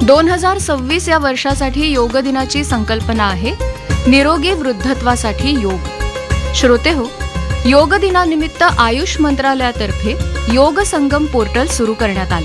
2026 या वर्षासाठी योग दिनाची संकल्पना आहे निरोगी वृद्धत्वासाठी योग. श्रोतेहो, योग दिनानिमित्त आयुष मंत्रालयातर्फे योग संगम पोर्टल सुरू करण्यात आले.